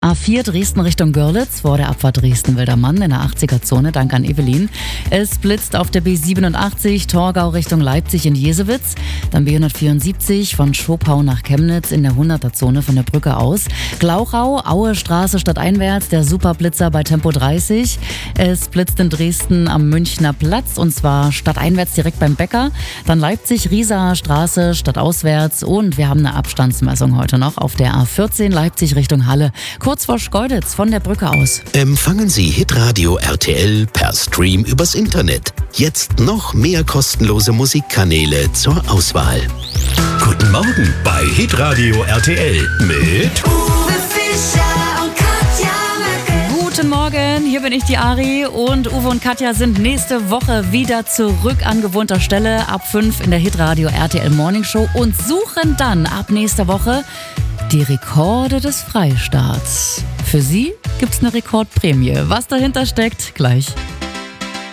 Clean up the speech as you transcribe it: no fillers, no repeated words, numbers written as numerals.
A4 Dresden Richtung Görlitz vor der Abfahrt Dresden-Wildermann in der 80er-Zone, dank an Evelyn. Es blitzt auf der B87 Torgau Richtung Leipzig in Jesewitz. Dann B174 von Schopau nach Chemnitz in der 100er-Zone von der Brücke aus. Glauchau, Aue Straße stadteinwärts, der Superblitzer bei Tempo 30. Es blitzt in Dresden am Münchner Platz und zwar stadteinwärts direkt beim Bäcker. Dann Leipzig, Riesaer Straße stadtauswärts und wir haben eine Abstandsmessung heute noch auf der A14 Leipzig Richtung Halle. Kurz vor Schkeuditz von der Brücke aus. Empfangen Sie Hitradio RTL per Stream übers Internet. Jetzt noch mehr kostenlose Musikkanäle zur Auswahl. Guten Morgen bei Hitradio RTL mit Uwe Fischer und Katja Möckel. Guten Morgen, hier bin ich, die Ari, und Uwe und Katja sind nächste Woche wieder zurück an gewohnter Stelle ab 5 in der Hitradio RTL Morning Show und suchen dann ab nächster Woche die Rekorde des Freistaats. Für Sie gibt's eine Rekordprämie. Was dahinter steckt, gleich.